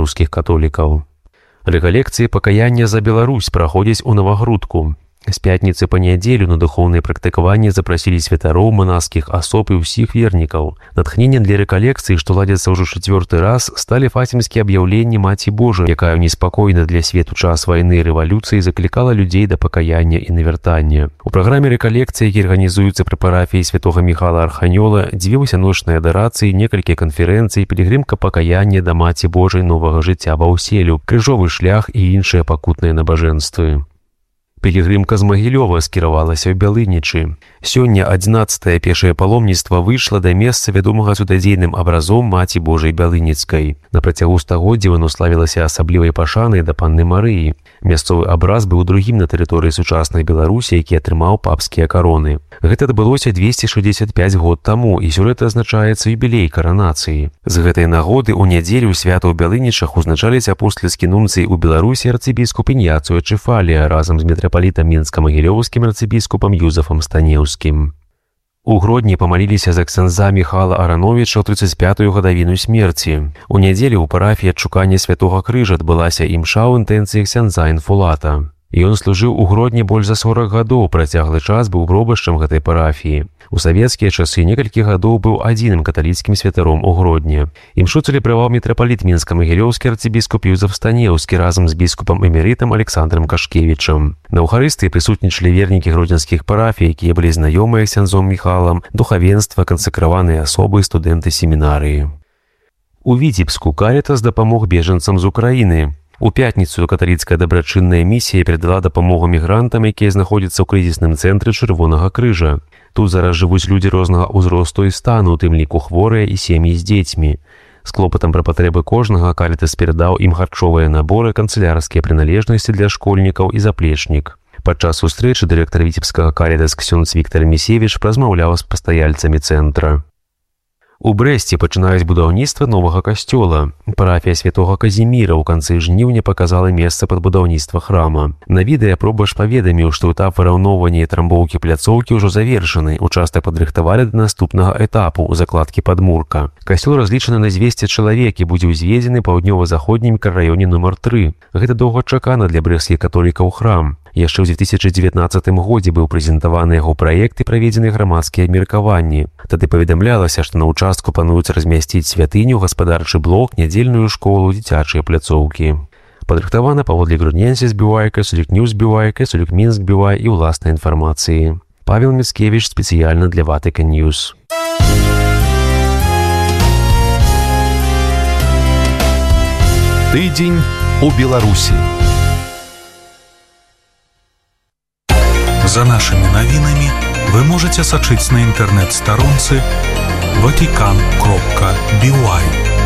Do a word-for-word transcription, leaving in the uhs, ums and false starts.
беларускіх католікаў. Рэкалекцыі пакаяння за Беларусь праходзяць у Навагрудку. З пятніцы па нядзелю на духоўнае практыкаванне запрасілі святароў, манаскіх асоб і ўсіх вернікаў. Натхненнем для рэкалекцыі, што ладзяцца ўжо чацвёрты раз, сталі фацімскія аб'яўленні Маці Божай, якая ў неспакойны для свету час вайны і рэвалюцыі заклікала людзей да пакаяння і навяртання. У праграме рэкалекцыі, які арганізуюцца пры парафіі святога Міхала Арханёла, дзве васяночныя адарацыі, некалькі канферэнцый, пілігрымка пакаяння да Маці Божай новага жыцця ва ўселю, крыжовы шлях і іншыя пакутныя набажэнствы. Пілігрымка з Магілёва скіравалася ў Бялынічы. Сёння адзінаццатае пешае паломніцтва выйшла да месца вядомага цудадзейным абразом Маці Божай Бялыніцкай. На працягу стагоддзяў яно славілася асаблівай пашанай да панны Марыі. Мясцовы абраз быў другім на тэрыторыі сучаснай Беларусі, які атрымаў папскія кароны. Гэта адбылося дзвесце шэсцьдзесят пяць год таму, і сёлета адзначаецца юбілей каранацыі. З гэтай нагоды ў нядзелю свята ў Бялынічах узначаліць апостальскі нунцый у Беларусі арцыбіскуп Іньяцыо Чэфалія разам з мітрапалітам мінска-магілёўскім арцыбіскупам Юзафам Станеўскім. У Гродні памаліліся за ксяндза Міхала Арановіча ў трыццаць пятую гадавіну смерці. У нядзелю ў парафіі адшукання Святога Крыжа адбылася імша ў інтэнцыі ксяндза Інфулата. Ён служыў у Гродні больш за сорак гадоў, працяглы час быў пробашчам гэтай парафіі. У савецкія часы некалькі гадоў быў адзіным каталіцкім святаром у Гродні. Імшу цэлебраваў мітрапаліт мінска-магілёўскі арцыбіскуп Юзаф Станеўскі разам з біскупам эмерытам Александрам Кашкевічам. На Эўхарыстыі прысутнічалі вернікі гродзенскіх парафій, якія былі знаёмыя ксяндзом Міхалам, духавенства, кансакраваныя асобы, студэнты семінарыі. У Віцебску Карітас дапамог бежанцам з Украіны. У пятніцу каталіцкая дабрачынная місія перадала дапамогу мігрантам, якія знаходзяцца ў крызісным цэнтры Чырвонага крыжа. Тут зараз жывуць людзі рознага ўзросту і стану, у тым ліку хворыя і сем'і з дзецьмі. З клопатам пра патрэбы кожнага Карітас перадаў ім харчовыя наборы, канцылярскія прыналежнасці для школьнікаў і заплечнік. Падчас сустрэчы дырэктар віцебскага Карітас ксёндз Віктар Місевіч размаўляў з пастаяльцамі цэнтра. У Брэсце пачынаюць будаўніцтва новага касцёла. Парафія святога Казіміра ў канцы жніўня паказала месца пад будаўніцтва храма. На відэа пробаш паведаміў, што этап выраўноўвання і трамбоўкі пляцоўкі ўжо завершаны. Участак падрыхтавалі да наступнага этапу ў закладкі падмурка. Касцёл разлічаны на дзвесце чалавек і будзе ўзведзены паўднёва-заходнім мікрараёне нумар тры. Гэта доўгачакана для брэсцкіх католікаў храм. Яшчэ ў дзве тысячы дзевятнаццатым годзе быў прэзентаваны яго праект і праведзены грамадскія абмеркаванні. Тады паведамлялася, што на ўчастку плануюць размясціць святыню, гаспадарчы блок, нядзельную школу, дзіцячыя пляцоўкі. Падрыхтавана паводле Гродненсіс Бівайка, Солік Ньюс Бівайка, Солік Мінск Бівай і ўласнай інфармацыі. Павел Міцкевіч спецыяльна для Ватыкан Ньюс. Тыдзень у Беларусі. За нашими навінамі вы можете сачыць на інтэрнэт-старонцы ватикан кропка би уай.